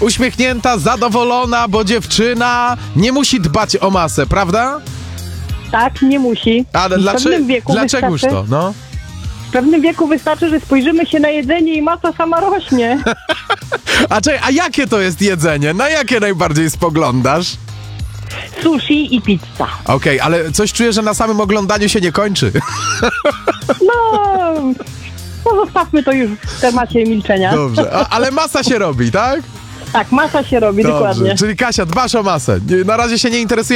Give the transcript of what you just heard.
uśmiechnięta, zadowolona, bo dziewczyna nie musi dbać o masę, prawda? Tak, nie musi. Ale W pewnym wieku dlaczegoż to, no? W pewnym wieku wystarczy, że spojrzymy się na jedzenie i masa sama rośnie. A jakie to jest jedzenie? Na jakie najbardziej spoglądasz? Sushi i pizza. Okej, ale coś czuję, że na samym oglądaniu się nie kończy. No, pozostawmy to już w temacie milczenia. Dobrze, ale masa się robi, tak? Tak, masa się robi, Dobrze, dokładnie. czyli Kasia, dbasz o masę. Na razie się nie interesuje